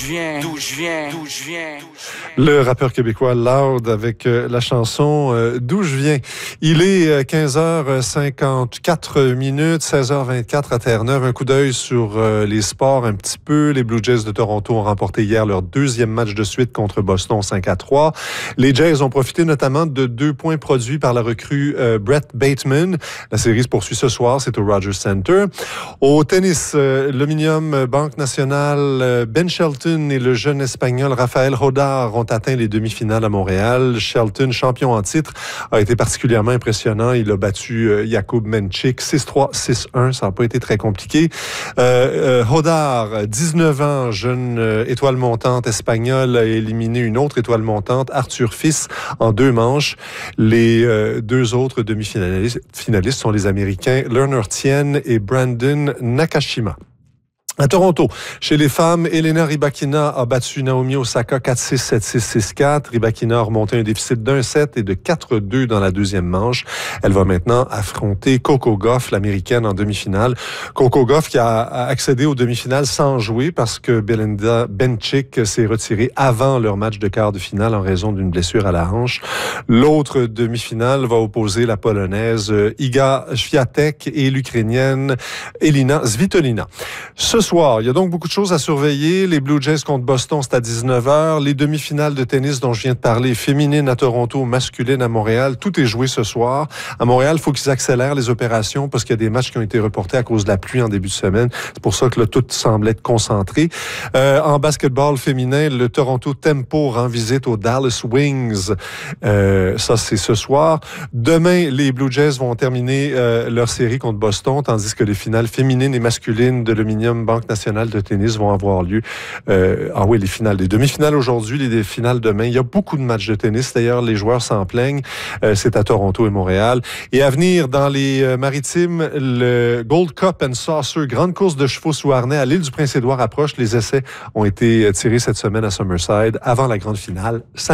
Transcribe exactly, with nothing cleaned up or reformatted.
D'où je viens, d'où je viens. Le rappeur québécois Loud avec euh, la chanson euh, D'où je viens. Il est euh, quinze heures cinquante-quatre minutes, seize heures vingt-quatre à Terre-Neuve. Un coup d'œil sur euh, les sports un petit peu. Les Blue Jays de Toronto ont remporté hier leur deuxième match de suite contre Boston cinq à trois. Les Jays ont profité notamment de deux points produits par la recrue euh, Brett Bateman. La série se poursuit ce soir, c'est au Rogers Center. Au tennis, euh, l'Ominium Banque Nationale, euh, Ben Shelton et le jeune Espagnol Rafael Hodar ont atteint les demi-finales à Montréal. Shelton, champion en titre, a été particulièrement impressionnant. Il a battu euh, Jakub Menchik six trois, six un. Ça n'a pas été très compliqué. Euh, euh, Hodar, dix-neuf ans, jeune euh, étoile montante espagnole, a éliminé une autre étoile montante, Arthur Fils, en deux manches. Les euh, deux autres demi-finalistes finalistes sont les Américains Lerner Tien et Brandon Nakashima. À Toronto, chez les femmes, Elena Rybakina a battu Naomi Osaka quatre six, sept six, six quatre. Rybakina a remonté un déficit d'un set et de quatre deux dans la deuxième manche. Elle va maintenant affronter Coco Gauff, l'américaine, en demi-finale. Coco Gauff qui a accédé aux demi-finales sans jouer parce que Belinda Bencic s'est retirée avant leur match de quart de finale en raison d'une blessure à la hanche. L'autre demi-finale va opposer la Polonaise Iga Świątek et l'Ukrainienne Elina Svitolina. Ce soir, il y a donc beaucoup de choses à surveiller. Les Blue Jays contre Boston, c'est à dix-neuf heures. Les demi-finales de tennis dont je viens de parler, féminines à Toronto, masculines à Montréal, tout est joué ce soir. À Montréal, il faut qu'ils accélèrent les opérations parce qu'il y a des matchs qui ont été reportés à cause de la pluie en début de semaine. C'est pour ça que là, tout semble être concentré. Euh, en basketball féminin, le Toronto Tempo rend visite aux Dallas Wings. Euh, ça, c'est ce soir. Demain, les Blue Jays vont terminer euh, leur série contre Boston, tandis que les finales féminines et masculines de l'Ominium Banque nationale de tennis vont avoir lieu. Euh, ah oui, les finales, les demi-finales aujourd'hui, les finales demain. Il y a beaucoup de matchs de tennis. D'ailleurs, les joueurs s'en plaignent. Euh, c'est à Toronto et Montréal. Et à venir, dans les euh, maritimes, le Gold Cup and Saucer, grande course de chevaux sous harnais à l'île du Prince-Édouard approche. Les essais ont été tirés cette semaine à Summerside avant la grande finale.